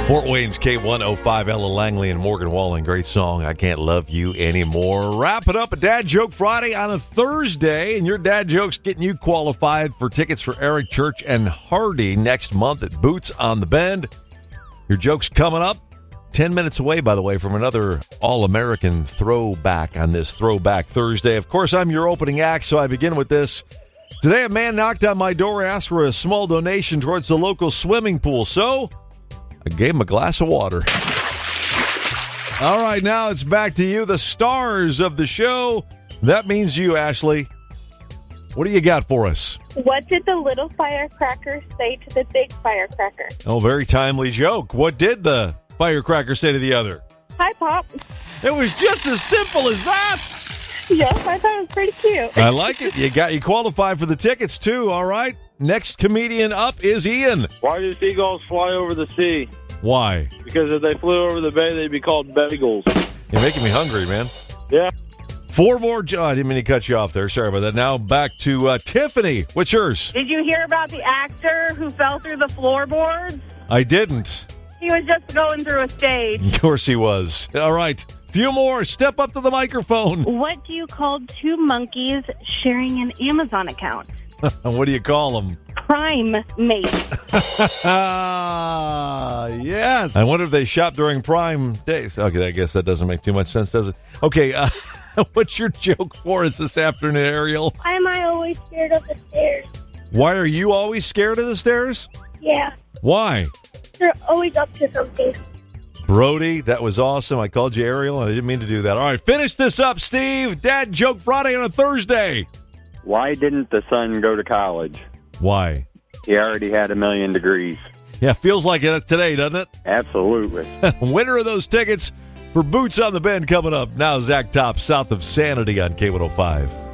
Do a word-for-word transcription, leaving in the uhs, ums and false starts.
Fort Wayne's K one oh five, Ella Langley and Morgan Wallen. Great song, I Can't Love You Anymore. Wrap it up a Dad Joke Friday on a Thursday, and your dad joke's getting you qualified for tickets for Eric Church and Hardy next month at Boots on the Bend. Your joke's coming up. Ten minutes away, by the way, from another All-American throwback on this Throwback Thursday. Of course, I'm your opening act, so I begin with this. Today, a man knocked on my door and asked for a small donation towards the local swimming pool, so I gave him a glass of water. All right, now it's back to you, the stars of the show. That means you, Ashley. What do you got for us? What did the little firecracker say to the big firecracker? Oh, very timely joke. What did the firecracker say to the other? Hi, Pop. It was just as simple as that. Yes, I thought it was pretty cute. I like it. You got you qualified for the tickets, too. All right. Next comedian up is Ian. Why do seagulls fly over the sea? Why? Because if they flew over the bay, they'd be called bagels. You're making me hungry, man. Yeah. Four more. Jo- I didn't mean to cut you off there. Sorry about that. Now back to uh, Tiffany. What's yours? Did you hear about the actor who fell through the floorboards? I didn't. He was just going through a stage. Of course he was. All right. Few more. Step up to the microphone. What do you call two monkeys sharing an Amazon account? What do you call them? Prime mate. Ah, yes. I wonder if they shop during Prime days. Okay, I guess that doesn't make too much sense, does it? Okay, uh, what's your joke for us this afternoon, Ariel? Why am I always scared of the stairs? Why are you always scared of the stairs? Yeah, Why? they're always up to something. Brody, that was awesome. I called you Ariel, and I didn't mean to do that. All right, finish this up, Steve. Dad Joke Friday on a Thursday. Why didn't the son go to college? Why? He already had a million degrees. Yeah, feels like it today, doesn't it? Absolutely. Winner of those tickets for Boots on the Bend coming up. Now Zach Top, south of Sanity on K one oh five.